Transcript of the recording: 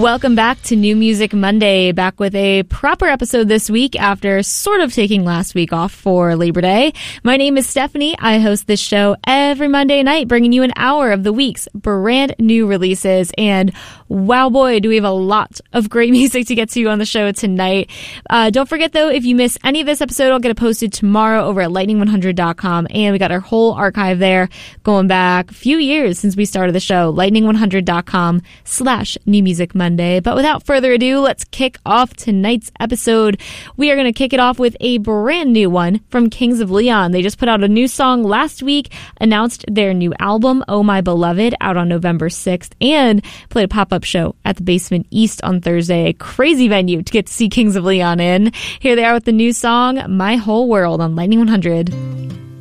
Welcome back to New Music Monday, back with a proper episode this week after sort of taking last week off for Labor Day. My name is Stephanie. I host this show every Monday night, bringing you an hour of the week's brand new releases. And wow, boy, do we have a lot of great music to get to on the show tonight. Don't forget, though, if you miss any of this episode, I'll get it posted tomorrow over at lightning100.com. And we got our whole archive there going back a few years since we started the show, lightning100.com/New Music Monday. But without further ado, let's kick off tonight's episode. We are going to kick it off with a brand new one from Kings of Leon. They just put out a new song last week, announced their new album, Oh My Beloved, out on November 6th, and played a pop-up show at the Basement East on Thursday. A crazy venue to get to see Kings of Leon in. Here they are with the new song, My Whole World, on Lightning 100.